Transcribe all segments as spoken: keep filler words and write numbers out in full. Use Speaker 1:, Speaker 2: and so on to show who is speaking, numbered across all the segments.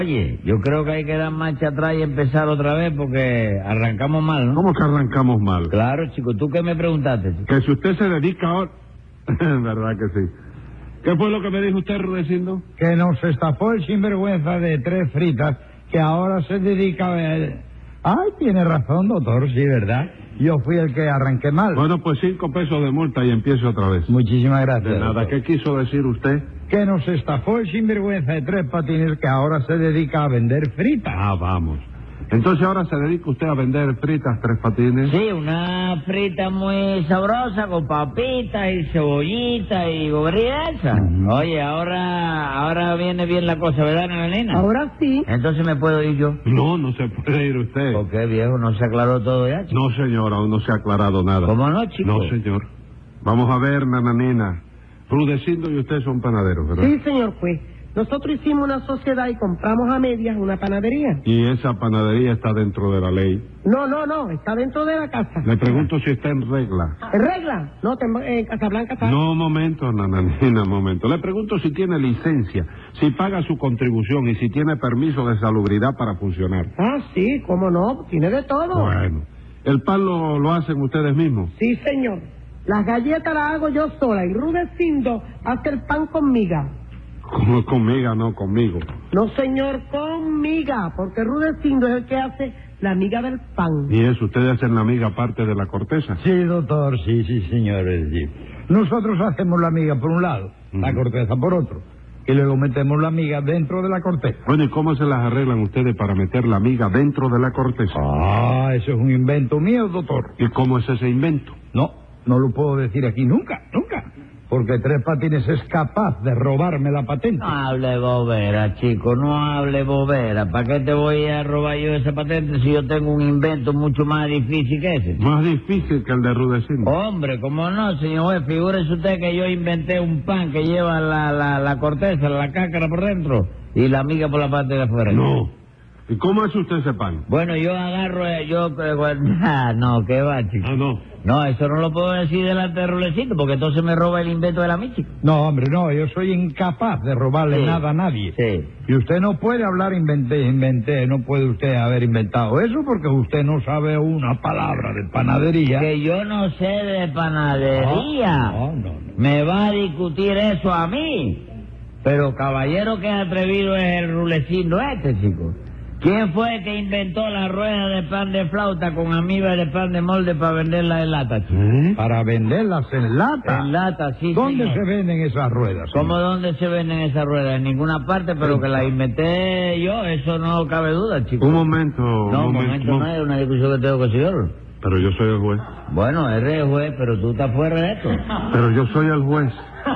Speaker 1: Oye, yo creo que hay que dar marcha atrás y empezar otra vez porque arrancamos mal, ¿no?
Speaker 2: ¿Cómo que arrancamos mal?
Speaker 1: Claro, chico, ¿tú qué me preguntaste, chico?
Speaker 2: Que si usted se dedica ahora... ¿Verdad que sí? ¿Qué fue lo que me dijo usted, Rudecindo?
Speaker 3: Que nos estafó el sinvergüenza de tres fritas, que ahora se dedica a ver... Ay, tiene razón, doctor, sí, ¿verdad? Yo fui el que arranqué mal.
Speaker 2: Bueno, pues cinco pesos de multa y empiezo otra vez.
Speaker 3: Muchísimas gracias.
Speaker 2: De nada,
Speaker 3: doctor.
Speaker 2: ¿qué quiso decir usted?
Speaker 3: Que nos estafó el sinvergüenza de tres patines, que ahora se dedica a vender fritas.
Speaker 2: Ah, vamos. Entonces ahora se dedica usted a vender fritas, Tres Patines.
Speaker 1: Sí, una frita muy sabrosa con papitas y cebollita y bobería.
Speaker 3: Mm.
Speaker 1: Oye, ahora ahora viene bien la cosa, ¿verdad, Nananina?
Speaker 4: Ahora sí.
Speaker 1: Entonces me puedo ir yo.
Speaker 2: No, no se puede ir usted.
Speaker 1: ¿Por qué, viejo? ¿No se aclaró todo ya, chico?
Speaker 2: No, señor, aún no se ha aclarado nada.
Speaker 1: ¿Cómo no, chico?
Speaker 2: No, señor. Vamos a ver, Nananina. Rudecindo y usted son panaderos, ¿verdad?
Speaker 4: Sí, señor juez. Nosotros hicimos una sociedad y compramos a medias una panadería.
Speaker 2: Y esa panadería está dentro de la ley.
Speaker 4: No, no, no, está dentro de la casa.
Speaker 2: Le pregunto si está en regla.
Speaker 4: ¿En regla? No, tem- en Casablanca está.
Speaker 2: No, momento, Nananina, momento. Le pregunto si tiene licencia, si paga su contribución y si tiene permiso de salubridad para funcionar.
Speaker 4: Ah, sí, cómo no, tiene de todo.
Speaker 2: Bueno, ¿el pan lo, lo hacen ustedes mismos?
Speaker 4: Sí, señor. Las galletas las hago yo sola y Rudecindo hace el pan con miga.
Speaker 2: Como conmigo, no conmigo.
Speaker 4: No, señor, con miga, porque Rudecindo es el que hace la miga del pan.
Speaker 2: ¿Y eso, ustedes hacen la miga aparte de la corteza?
Speaker 3: Sí, doctor, sí, sí, señores, sí. Nosotros hacemos la miga por un lado, la
Speaker 2: Ujú.
Speaker 3: corteza por otro, y luego metemos la miga dentro de la corteza.
Speaker 2: Bueno, ¿y cómo se las arreglan ustedes para meter la miga dentro de la corteza?
Speaker 3: Ah, eso es un invento mío, doctor.
Speaker 2: ¿Y cómo es ese invento?
Speaker 3: No, no lo puedo decir aquí nunca, nunca. Porque Tres Patines es capaz de robarme la patente.
Speaker 1: No hable bobera, chico, no hable bobera. ¿Para qué te voy a robar yo esa patente si yo tengo un invento mucho más difícil que ese?
Speaker 2: Más difícil que el de Rudecindo.
Speaker 1: Hombre, ¿cómo no, señor juez? Figúrese usted que yo inventé un pan que lleva la, la, la corteza, la cáscara por dentro y la miga por la parte de afuera.
Speaker 2: No. ¿Y cómo hace usted ese pan?
Speaker 1: Bueno, yo agarro, eh, yo... eh, bueno, ah, no, ¿qué va, chico?
Speaker 2: Ah, no.
Speaker 1: No, eso no lo puedo decir delante de Rulecito, porque entonces me roba el invento de la mi, chico.
Speaker 3: No, hombre, no, yo soy incapaz de robarle
Speaker 1: Sí.
Speaker 3: nada a nadie.
Speaker 1: Sí.
Speaker 3: Y usted no puede hablar inventé, inventé, no puede usted haber inventado eso porque usted no sabe una palabra de panadería.
Speaker 1: Que yo no sé de panadería.
Speaker 3: No, no, no.
Speaker 1: Me va a discutir eso a mí. Pero caballero, que atrevido es el Rulecito este, chico. ¿Quién fue el que inventó la rueda de pan de flauta con amiba de pan de molde para venderla en lata, chico?
Speaker 2: ¿Eh?
Speaker 3: Para venderlas en lata.
Speaker 1: En lata, sí,
Speaker 3: ¿Dónde
Speaker 1: señor.
Speaker 3: se venden esas ruedas?
Speaker 1: ¿Cómo
Speaker 3: señor?
Speaker 1: dónde se venden esas ruedas? En ninguna parte, pero que la inventé yo, eso no cabe duda, chico.
Speaker 2: Un momento,
Speaker 1: No, un momento, no es una discusión que tengo que seguir.
Speaker 2: Pero yo soy el juez.
Speaker 1: Bueno, eres juez, pero tú estás fuera de esto.
Speaker 2: Pero yo soy el juez.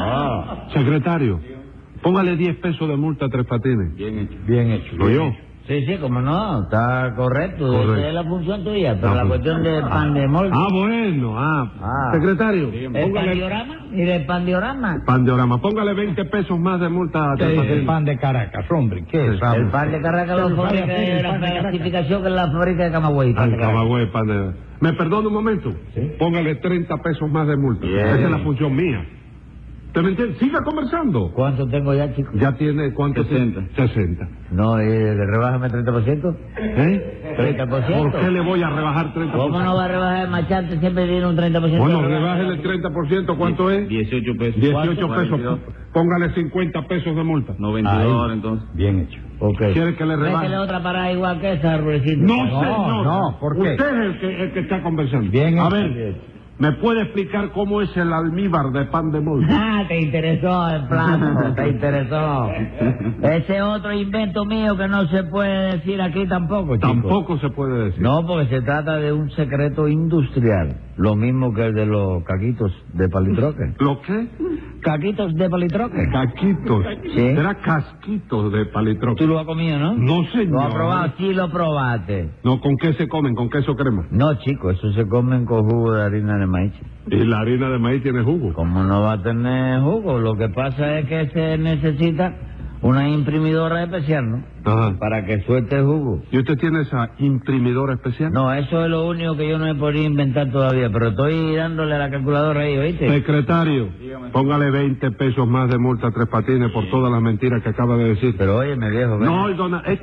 Speaker 1: Ah.
Speaker 2: Secretario, póngale diez pesos de multa a Tres Patines.
Speaker 1: Bien hecho.
Speaker 3: Bien hecho.
Speaker 2: ¿Lo oyó?
Speaker 1: Sí, sí, como no, está correcto,
Speaker 2: Correcto.
Speaker 1: esa es la función tuya, pero
Speaker 2: Ah,
Speaker 1: la
Speaker 2: pues.
Speaker 1: cuestión del pan de molde...
Speaker 2: Ah, bueno, ah.
Speaker 1: Ah.
Speaker 2: Secretario,
Speaker 1: ¿El
Speaker 2: póngale
Speaker 1: pandiorama? ¿Y del pandiorama?
Speaker 2: pan de orama. Póngale veinte pesos más de multa a Tres
Speaker 3: Eh, el
Speaker 2: Patines.
Speaker 3: pan de Caracas, hombre, ¿qué es?
Speaker 1: El pan de Caracas lo
Speaker 3: El pan de
Speaker 1: fabrica
Speaker 3: Caracas,
Speaker 1: de
Speaker 3: el
Speaker 1: la
Speaker 3: pan de Caracas.
Speaker 1: clasificación que es la fábrica de Camagüey. pan de
Speaker 2: Al
Speaker 1: Caracas.
Speaker 2: Camagüey, pan de... ¿Me perdona un momento? Póngale treinta pesos más de multa.
Speaker 1: Bien.
Speaker 2: Esa es la función mía. ¿Te me entiendes? Siga conversando.
Speaker 1: ¿Cuánto tengo ya, chico?
Speaker 2: Ya tiene, ¿cuánto?
Speaker 1: sesenta.
Speaker 2: sesenta.
Speaker 1: No, ¿y rebájame treinta por ciento?
Speaker 2: ¿Eh?
Speaker 1: treinta por ciento.
Speaker 2: ¿Por qué le voy a rebajar treinta por ciento?
Speaker 1: ¿Cómo no va a rebajar el machante? Siempre tiene un treinta por ciento.
Speaker 2: Bueno,
Speaker 1: de rebaja.
Speaker 2: rebájele el treinta por ciento. ¿Cuánto es?
Speaker 5: dieciocho pesos.
Speaker 2: dieciocho
Speaker 5: ¿Cuánto?
Speaker 2: pesos. Póngale cincuenta pesos de multa.
Speaker 5: noventa y dos
Speaker 3: Ahí.
Speaker 5: ahora entonces.
Speaker 3: Bien hecho.
Speaker 1: Ok.
Speaker 2: ¿Quiere que le rebaje?
Speaker 1: Métele otra parada igual que esa, Rulecito.
Speaker 2: No,
Speaker 3: No,
Speaker 2: señor.
Speaker 3: no, ¿por qué?
Speaker 2: Usted es el que, el que está conversando.
Speaker 3: Bien
Speaker 2: A
Speaker 3: hecho.
Speaker 2: ver, ¿me puede explicar cómo es el almíbar de pan de molde?
Speaker 1: Ah, te interesó el plato, te interesó. Ese otro invento mío que no se puede decir aquí tampoco, chico.
Speaker 2: Tampoco se puede decir.
Speaker 1: No, porque se trata de un secreto industrial. Lo mismo que el de los caquitos de palitroque.
Speaker 2: ¿Lo qué?
Speaker 1: ¿Caquitos de palitroque?
Speaker 2: Caquitos.
Speaker 1: Sí.
Speaker 2: Era casquitos de palitroque.
Speaker 1: Tú lo has comido, ¿no?
Speaker 2: No, señor.
Speaker 1: ¿Lo has probado? Sí, lo probaste.
Speaker 2: No, ¿con qué se comen? ¿Con queso crema?
Speaker 1: No, chico, eso se comen con jugo de harina de maíz.
Speaker 2: Y la harina de maíz tiene jugo.
Speaker 1: ¿Cómo no va a tener jugo? Lo que pasa es que se necesita una imprimidora especial, ¿no?
Speaker 2: Ajá.
Speaker 1: Para que suelte el jugo.
Speaker 2: ¿Y usted tiene esa imprimidora especial?
Speaker 1: No, eso es lo único que yo no he podido inventar todavía, pero estoy dándole a la calculadora ahí, ¿oíste?
Speaker 2: Secretario, póngale veinte pesos más de multa a Tres Patines por todas las mentiras que acaba de decir.
Speaker 1: Pero óyeme, viejo, ven.
Speaker 2: No, oiga, es